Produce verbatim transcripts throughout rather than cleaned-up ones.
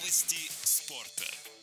Новости спорта.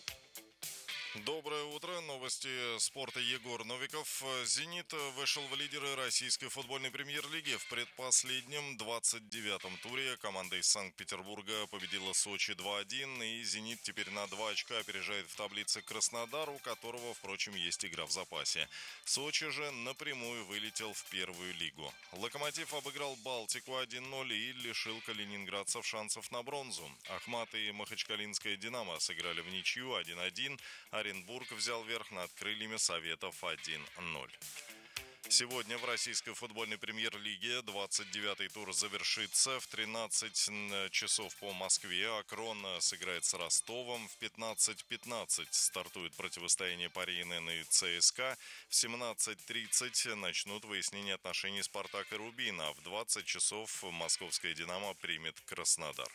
Доброе утро. Новости спорта. Егор Новиков. «Зенит» вышел в лидеры российской футбольной премьер-лиги. В предпоследнем двадцать девятом туре команда из Санкт-Петербурга победила Сочи два один, и «Зенит» теперь на два очка опережает в таблице Краснодар, у которого, впрочем, есть игра в запасе. Сочи же напрямую вылетел в первую лигу. «Локомотив» обыграл «Балтику» один ноль и лишил калининградцев шансов на бронзу. «Ахмат» и «Махачкалинская Динамо» сыграли в ничью один один, Оренбург взял верх над крыльями Советов один ноль. Сегодня в российской футбольной премьер-лиге двадцать девятый тур завершится. В тринадцать часов по Москве «Акрон» сыграет с Ростовом. В пятнадцать пятнадцать стартует противостояние «Пари-эн эн» и ЦСКА. В семнадцать тридцать начнут выяснение отношений «Спартак» и «Рубин», а в двадцать часов московская «Динамо» примет Краснодар.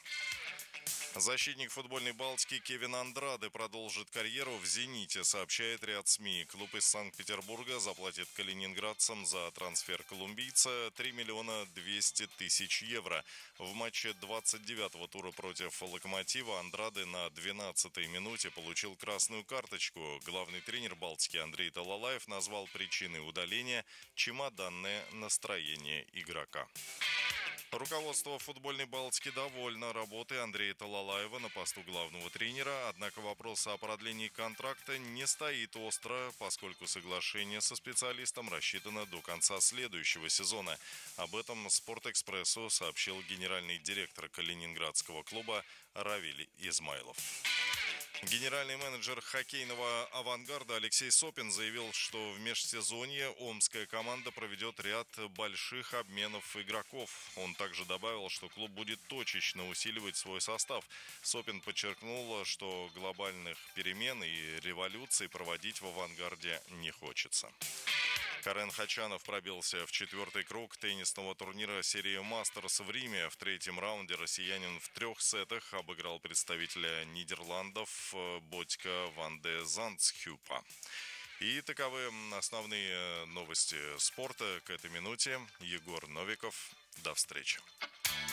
Защитник футбольной Балтики Кевин Андраде продолжит карьеру в «Зените», сообщает ряд СМИ. Клуб из Санкт-Петербурга заплатит калининградцам за трансфер колумбийца три миллиона двести тысяч евро. В матче двадцать девятого тура против «Локомотива» Андраде на двенадцатой минуте получил красную карточку. Главный тренер Балтики Андрей Талалаев назвал причиной удаления чемоданное настроение игрока. Руководство футбольной Балтики довольно работой Андрея Талалаева на посту главного тренера, однако вопрос о продлении контракта не стоит остро, поскольку соглашение со специалистом рассчитано до конца следующего сезона. Об этом «Спортэкспрессу» сообщил генеральный директор калининградского клуба Равиль Измайлов. Генеральный менеджер хоккейного «Авангарда» Алексей Сопин заявил, что в межсезонье омская команда проведет ряд больших обменов игроков. Он также добавил, что клуб будет точечно усиливать свой состав. Сопин подчеркнул, что глобальных перемен и революций проводить в «Авангарде» не хочется. Карен Хачанов пробился в четвертый круг теннисного турнира серии «Мастерс» в Риме. В третьем раунде россиянин в трех сетах обыграл представителя Нидерландов Ботька ван де Зандсхюпа. И таковы основные новости спорта к этой минуте. Егор Новиков. До встречи.